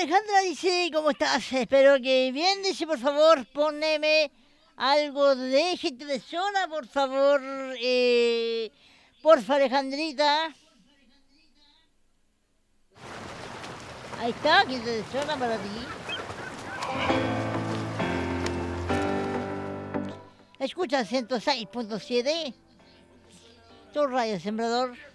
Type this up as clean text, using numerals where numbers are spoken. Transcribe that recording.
Alejandra dice, ¿cómo estás? Espero que bien. Dice, por favor, poneme algo de gente de zona, por favor. Porfa, Alejandrita. Ahí está, gente de zona para ti. Escucha 106.7. Tu radio sembrador.